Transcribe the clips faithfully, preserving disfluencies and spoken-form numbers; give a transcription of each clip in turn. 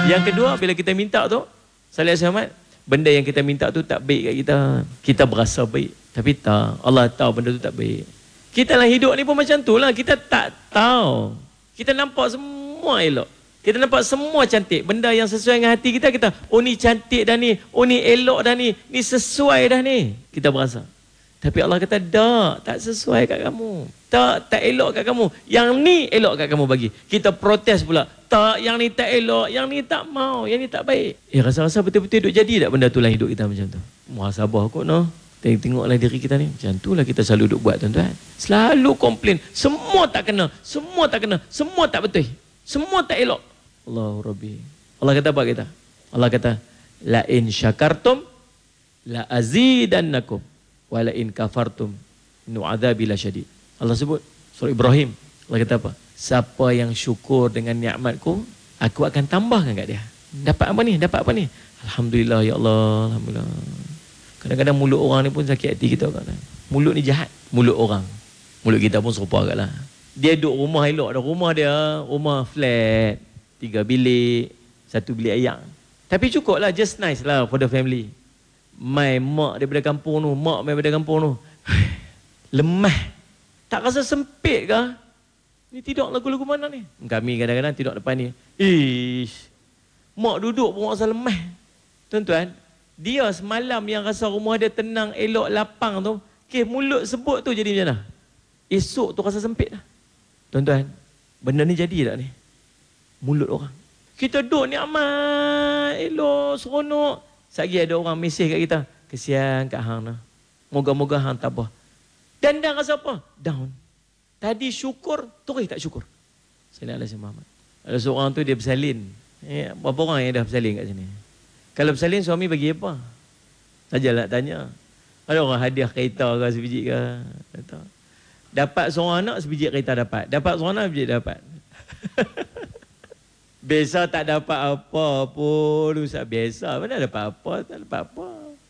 Yang kedua, bila kita minta tu, Salih Ahmad, benda yang kita minta tu tak baik kat kita. Kita berasa baik. Tapi tak. Allah tahu benda tu tak baik. Kita dalam hidup ni pun macam tu lah. Kita tak tahu. Kita nampak semua elok. Kita nampak semua cantik. Benda yang sesuai dengan hati kita, kita, oh ni cantik dah ni. Oh ni elok dah ni. Ni sesuai dah ni. Kita berasa. Tapi Allah kata, tak. Tak sesuai kat kamu. Tak, tak elok kat kamu. Yang ni elok kat kamu bagi. Kita protes pula. Tak, yang ni tak elok. Yang ni tak mau. Yang ni tak baik. Eh, rasa-rasa betul-betul duk jadi tak benda tu dalam hidup kita macam tu? Muhasabah kot, no? Tengok-tengoklah diri kita ni. Macam tu lah kita selalu duk buat, tuan-tuan. Selalu komplain. Semua tak kena. Semua tak kena. Semua tak betul. Semua tak elok. Allah Rabbi. Allah kata apa kita? Allah kata, la in syakartum la azidannakum wa la in kafartum nu'adzabi lasyadid. Allah sebut surah Ibrahim. Allah kata apa? Siapa yang syukur dengan nikmatku, aku akan tambahkan kat dia. Dapat apa ni? Dapat apa ni? Alhamdulillah ya Allah, alhamdulillah. Kadang-kadang mulut orang ni pun sakit hati kita kan. Mulut ni jahat, mulut orang. Mulut kita pun serupa agaklah. Dia duduk rumah elok dah. Rumah dia rumah flat, tiga bilik, satu bilik ayam. Tapi cukup lah, just nice lah for the family. My mak daripada kampung tu, mak daripada kampung tu. Lemah. Tak rasa sempit ke? Ni tidur lagu-lagu mana ni? Kami kadang-kadang tidur depan ni. Ish. Mak duduk pun rasa lemah. Tuan-tuan, dia semalam yang rasa rumah dia tenang, elok, lapang tu, okay, mulut sebut tu jadi macam mana? Esok tu rasa sempit dah. Tuan-tuan, benda ni jadi tak ni? Mulut orang. Kita duduk ni amat, elok, seronok. Sagi ada orang mesej kat kita, kesian kat hang lah. Moga-moga hang tabah. Dan dah rasa apa? Down. Tadi syukur, terus tak syukur. Sayyidina Ali Muhammad. Ada seorang tu dia bersalin. Eh, berapa orang yang dah bersalin kat sini? Kalau bersalin suami bagi apa? Sajalah tanya. Ada orang hadiah kereta ke sebiji ke? Dapat seorang anak sebiji kereta dapat. Dapat seorang anak sebiji dapat. Biasa tak dapat apa pun. Ustaz biasa. Mana dapat apa? Tak dapat apa.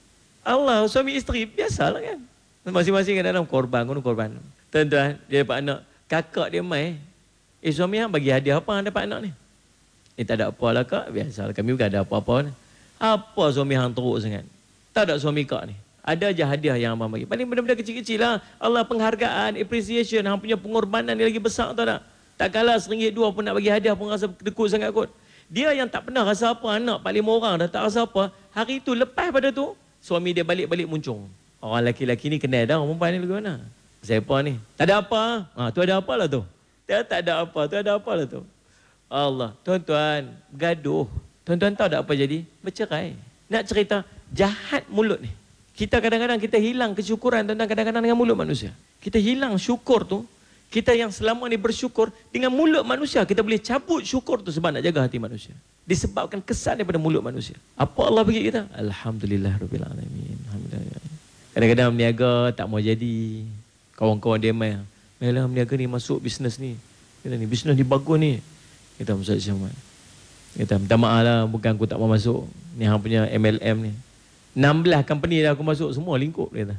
Allah, suami isteri biasalah kan. Masing-masing kadang-kadang korban. korban. Tuan-tuan, dia dapat anak. Kakak dia mai. Eh suami hang bagi hadiah apa hang dapat anak ni? Eh tak ada apa lah kak. Biasalah kami bukan ada apa-apa ni. Apa suami hang teruk sangat? Tak ada suami kak ni. Ada je hadiah yang abang bagi. Paling benda-benda kecil-kecil lah. Allah penghargaan, appreciation. Hang punya pengorbanan dia lagi besar tau tak? Tak kalah seringgit dua pun nak bagi hadiah pun rasa dekut sangat kot. Dia yang tak pernah rasa apa, anak paling orang dah tak rasa apa. Hari tu lepas pada tu, suami dia balik-balik muncung. Orang lelaki-lelaki ni kenal dah. Orang perempuan ni lagu mana? Siapa ni? Tak ada apa. Ha, tu ada apa lah tu? Dia tak ada apa. Tu ada apa lah tu? Allah. Tuan-tuan, gaduh. Tuan-tuan tahu tak apa jadi? Bercerai. Nak cerita, jahat mulut ni. Kita kadang-kadang kita hilang kesyukuran tuan-tuan kadang-kadang dengan mulut manusia. Kita hilang syukur tu. Kita yang selama ni bersyukur dengan mulut manusia. Kita boleh cabut syukur tu sebab nak jaga hati manusia. Disebabkan kesan daripada mulut manusia. Apa Allah bagi kita? Alhamdulillah Rabbil Alamin. Alhamdulillah. Kadang-kadang meniaga tak mau jadi. Kawan-kawan dia main. Mainlah meniaga ni masuk bisnes ni. Kita ni bisnes ni bagus ni. Kita Ustaz Syamad. Kita minta maaf lah, bukan aku tak mau masuk. Ni hang punya M L M ni. enam belas company dah aku masuk, semua lingkup. Dia kata.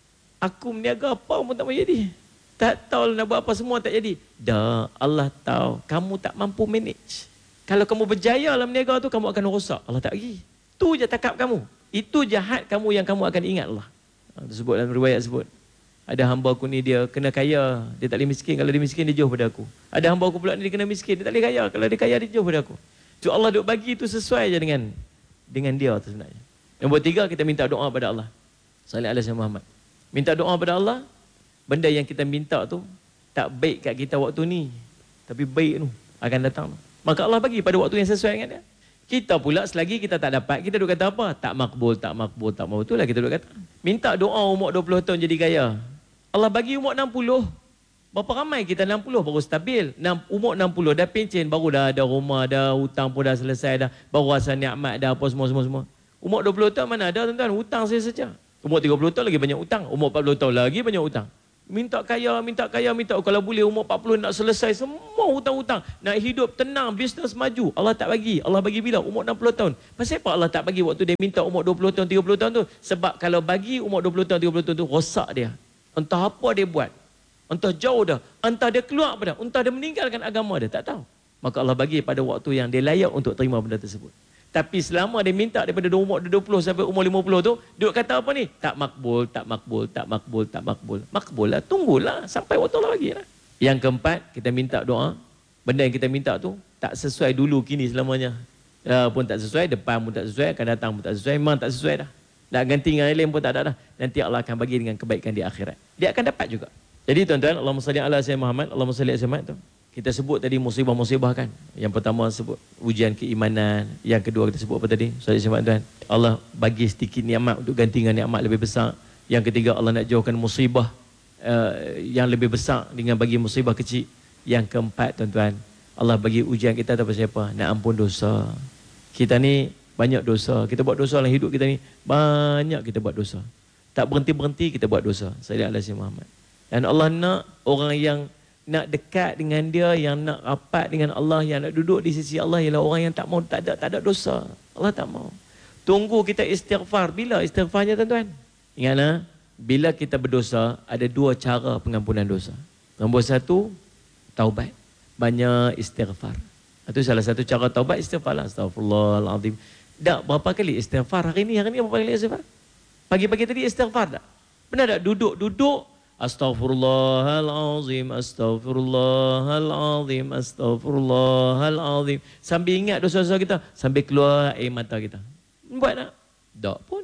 Aku meniaga apa pun tak mau jadi. Tak tahu nak buat apa, semua tak jadi. Dah, Allah tahu. Kamu tak mampu manage. Kalau kamu berjaya dalam meniaga tu, kamu akan rosak. Allah tak bagi. Itu je takap kamu. Itu jahat kamu yang kamu akan ingat Allah. Tersebut dalam riwayat sebut. Ada hamba aku ni dia kena kaya. Dia tak boleh miskin. Kalau dia miskin, dia jauh pada aku. Ada hamba aku pula ni dia kena miskin. Dia tak boleh kaya. Kalau dia kaya, dia jauh pada aku. So Allah duk bagi itu sesuai je dengan dengan dia tu sebenarnya. Nombor tiga, kita minta doa pada Allah. Salih alaihi Muhammad. Minta doa pada Allah. Benda yang kita minta tu tak baik kat kita waktu ni. Tapi baik tu akan datang. Maka Allah bagi pada waktu yang sesuai dengan dia. Kita pula selagi kita tak dapat, kita duk kata apa? Tak makbul, tak makbul, tak makbul. Itulah kita duk kata. Minta doa umur dua puluh tahun jadi kaya. Allah bagi umur enam puluh. Berapa ramai kita enam puluh baru stabil. Umur enam puluh dah pencen, baru dah ada rumah, dah hutang pun dah selesai dah. Baru rasa nikmat dah apa semua-semua. Umur dua puluh tahun mana ada tuan-tuan? Hutang saya saja. Umur tiga puluh tahun lagi banyak hutang. Umur empat puluh tahun lagi banyak hutang. Minta kaya, minta kaya, minta. Kalau boleh umur empat puluh nak selesai semua hutang-hutang. Nak hidup tenang, bisnes maju. Allah tak bagi. Allah bagi bila? Umur enam puluh tahun. Pasal apa Allah tak bagi waktu dia minta umur dua puluh tahun, tiga puluh tahun tu? Sebab kalau bagi umur dua puluh tahun, tiga puluh tahun tu, rosak dia. Entah apa dia buat. Entah jauh dah. Entah dia keluar pada. Entah dia meninggalkan agama dia. Tak tahu. maka Allah bagi pada waktu yang dia layak untuk terima benda tersebut. Tapi selama dia minta daripada umur dua puluh sampai umur lima puluh tu, duk kata apa ni? Tak makbul, tak makbul, tak makbul, tak makbul. Makbul lah, tunggulah sampai waktu Allah bagi lah. Yang keempat, kita minta doa. Benda yang kita minta tu tak sesuai dulu kini selamanya. Ya, pun tak sesuai, depan pun tak sesuai, akan datang pun tak sesuai, memang tak sesuai dah. Nak ganti dengan yang lain pun tak ada dah. Nanti Allah akan bagi dengan kebaikan di akhirat. Dia akan dapat juga. Jadi tuan-tuan, Allahumma salli ala sayyidina Muhammad, Allahumma salli ala Muhammad tu. Kita sebut tadi musibah-musibah kan. Yang pertama sebut ujian keimanan. Yang kedua kita sebut apa tadi? Salli ala tuan. Allah bagi sedikit nikmat untuk ganti dengan nikmat lebih besar. Yang ketiga Allah nak jauhkan musibah uh, yang lebih besar dengan bagi musibah kecil. Yang keempat tuan-tuan, Allah bagi ujian kita atas siapa? Nak ampun dosa. Kita ni banyak dosa. Kita buat dosa dalam hidup kita ni. Banyak kita buat dosa. Tak berhenti-berhenti kita buat dosa. Salli ala sayyidina Muhammad. Dan Allah nak orang yang nak dekat dengan dia, yang nak rapat dengan Allah, yang nak duduk di sisi Allah ialah orang yang tak mau, tak ada, tak ada dosa. Allah tak mau. Tunggu kita istighfar. Bila istighfarnya tuan-tuan? Ingatlah, bila kita berdosa, ada dua cara pengampunan dosa. Nombor satu, taubat. Banyak istighfar. Itu salah satu cara taubat, istighfar lah. Astaghfirullahaladzim. Tak, berapa kali istighfar hari ni? Hari ni berapa kali istighfar? Pagi-pagi tadi istighfar tak? Benar tak? Duduk-duduk. Astaghfirullahaladzim, astaghfirullahaladzim, astaghfirullahaladzim. Sambil ingat dosa-dosa kita, sambil keluar air mata kita. Buat tak? Tak pun.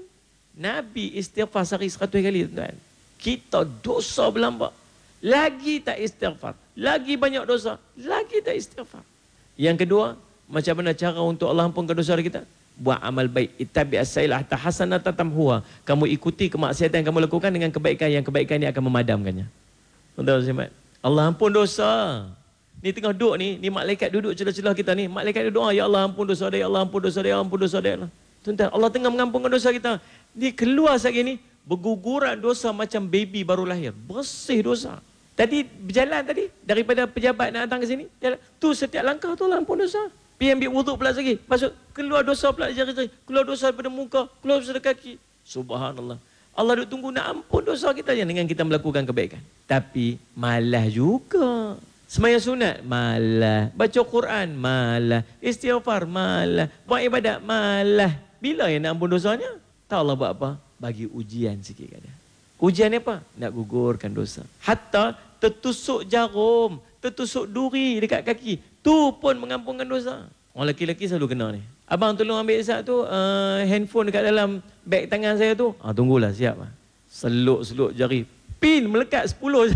Nabi istighfar sehari seratus kali tuan. Kita dosa berlambak. Lagi tak istighfar. Lagi banyak dosa. Lagi tak istighfar. Yang kedua, macam mana cara untuk Allah ampunkan dosa kita? Buat amal baik. Ittabi' as-sayyi'ah hatta hasanatan tamhuha. Kamu ikuti kemaksiatan yang kamu lakukan dengan kebaikan, yang kebaikan ini akan memadamkannya. Tuan-tuan, Allah ampun dosa. Ni tengah duduk ni, ni malaikat duduk celah-celah kita ni. Malaikat duduk, ya Allah ampun dosa dia, ya Allah ampun dosa dia, ya ampun dosa dia. Tuan-tuan, Allah tengah mengampunkan dosa kita. Ni keluar sekali ni, berguguran dosa macam baby baru lahir. Bersih dosa. Tadi berjalan tadi, daripada pejabat nak datang ke sini, tu setiap langkah tu Allah ampun dosa. Pergi ambil wuduk pula lagi. Masuk, keluar dosa pula jari-jari. Keluar dosa daripada muka, keluar dosa daripada kaki. Subhanallah. Allah duk tunggu nak ampun dosa kita je dengan kita melakukan kebaikan. Tapi malas juga. Sembahyang sunat, malas. Baca Quran, malas. Istighfar, malas. Buat ibadat, malas. Bila yang nak ampun dosanya? Tahu Allah buat apa? Bagi ujian sikit kat dia. Ujian apa? Nak gugurkan dosa. Hatta tertusuk jarum, tertusuk duri dekat kaki. Tu pun mengampunkan dosa. Orang lelaki-lelaki selalu kena ni. Abang tolong ambil satu uh, handphone dekat dalam beg tangan saya tu. Ah, tunggulah, siap. Seluk-seluk jari. Pin melekat sepuluh.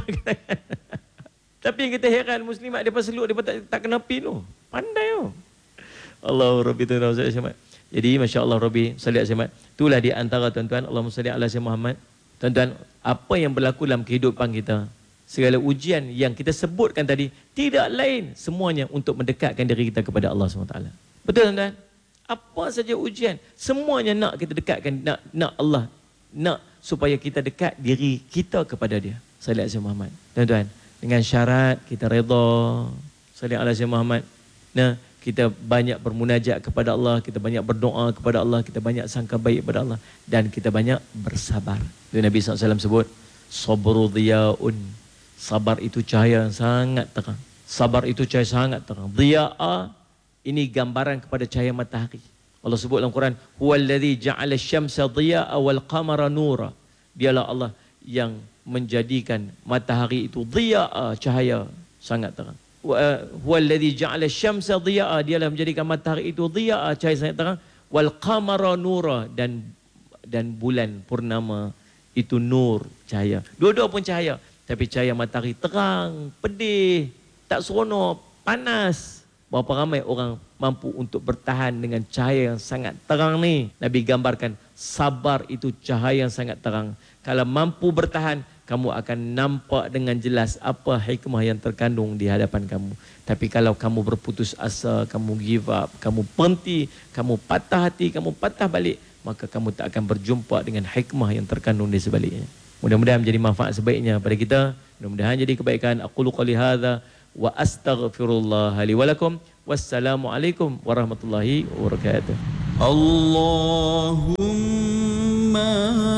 Tapi yang kita heran muslimat, dia seluk, dia tak, tak kena pin tu. Pandai tu. Allahu Rabbi Tuhan Rasul Ahmad. Jadi, Masya Allah Rabbi, salli Ahmad. Itulah di antara tuan-tuan, Allahumma salli ala sayyidina Muhammad. Tuan-tuan, apa yang berlaku dalam kehidupan kita, segala ujian yang kita sebutkan tadi, tidak lain semuanya untuk mendekatkan diri kita kepada Allah subhanahu wa taala. Betul tuan-tuan? Apa saja ujian, semuanya nak kita dekatkan, nak, nak Allah, nak supaya kita dekat diri kita kepada dia. Salli ala Muhammad. Tuan-tuan, dengan syarat kita redha, salli ala Muhammad. Nah, kita banyak bermunajat kepada Allah, kita banyak berdoa kepada Allah, kita banyak sangka baik kepada Allah, dan kita banyak bersabar. Nabi sallallahu alaihi wasallam sebut, sabru dhiyaun. Sabar itu cahaya yang sangat terang. Sabar itu cahaya sangat terang. Dhiya'a, ini gambaran kepada cahaya matahari. Allah sebut dalam Quran, huwallazi ja'ala asy-syamsa dhiya'a wal qamara nura. Dialah Allah yang menjadikan matahari itu dhiya'a, cahaya sangat terang. Huwallazi ja'ala asy-syamsa dhiya'a, dialah menjadikan matahari itu dhiya'a, cahaya sangat terang, wal qamara nura, dan dan bulan purnama itu nur, cahaya. Dua-dua pun cahaya. Tapi cahaya matahari terang, pedih, tak seronok, panas. Berapa ramai orang mampu untuk bertahan dengan cahaya yang sangat terang ni? Nabi gambarkan, sabar itu cahaya yang sangat terang. Kalau mampu bertahan, kamu akan nampak dengan jelas apa hikmah yang terkandung di hadapan kamu. Tapi kalau kamu berputus asa, kamu give up, kamu berhenti, kamu patah hati, kamu patah balik, maka kamu tak akan berjumpa dengan hikmah yang terkandung di sebaliknya. Mudah-mudahan menjadi manfaat sebaiknya pada kita. Mudah-mudahan jadi kebaikan. Aqulu qali hadza wa astaghfirullah li wa lakum. Wassalamualaikum warahmatullahi wabarakatuh. Allahumma